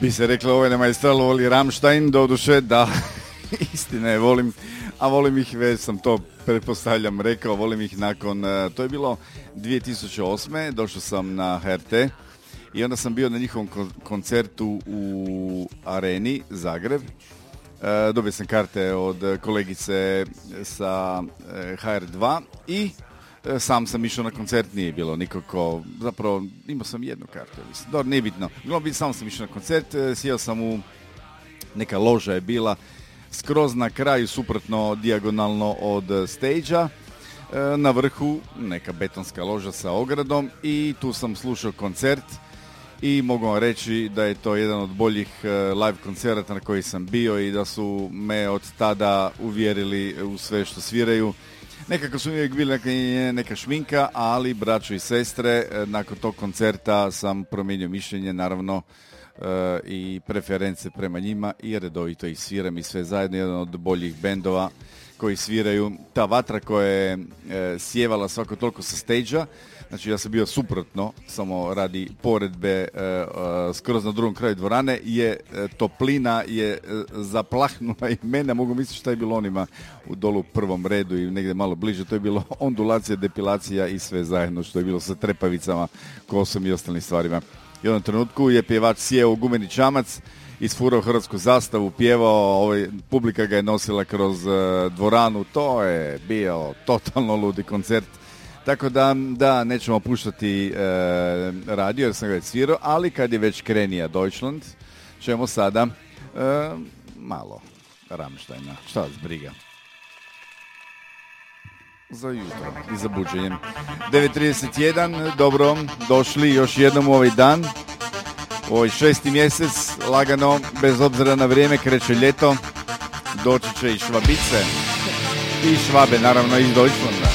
Bi se reklo, ovaj Maestral voli Rammstein, doduše, da, istina je, volim ih, već sam to pretpostavljam rekao, volim ih nakon, to je bilo 2008. Došao sam na HRT i onda sam bio na njihovom koncertu u Areni Zagreb. Dobio sam karte od kolegice sa HR2 i sam sam išao na koncert, nije bilo nikako, zapravo imao sam jednu kartu, mislim, nije bitno, samo sam išao na koncert, sjeo sam u, neka loža je bila, skroz na kraju, suprotno, dijagonalno od stage-a, na vrhu neka betonska loža sa ogradom i tu sam slušao koncert i mogu vam reći da je to jedan od boljih live koncerata na koji sam bio i da su me od tada uvjerili u sve što sviraju. Nekako su uvijek bili neka šminka, ali braćo i sestre, nakon tog koncerta sam promijenio mišljenje, naravno, i preference prema njima i redovito ih sviram i sve zajedno, jedan od boljih bendova koji sviraju. Ta vatra koja je sjevala svako toliko sa stage-a, znači ja sam bio suprotno, samo radi poredbe skroz na drugom kraju dvorane, je toplina je zaplahnula i mene, mogu misliti šta je bilo onima u dolu u prvom redu i negdje malo bliže, to je bilo ondulacija, depilacija i sve zajedno što je bilo sa trepavicama, kosom i ostalim stvarima. I u jednom trenutku je pjevač sjeo u gumeni čamac, isfurao hrvatsku zastavu, pjevao, publika ga je nosila kroz dvoranu, to je bio totalno ludi koncert. Tako da nećemo puštati radio jer sam ga već svirao, ali kad je već krenija Deutschland, ćemo sada malo Rammsteina. Šta vas briga? Za jutro i za buđenjem. 9.31, dobro, došli još jednom u ovaj dan. U ovaj 6. mjesec, lagano, bez obzira na vrijeme, kreće ljeto. Doći će i švabice i švabe, naravno, iz Deutschlanda.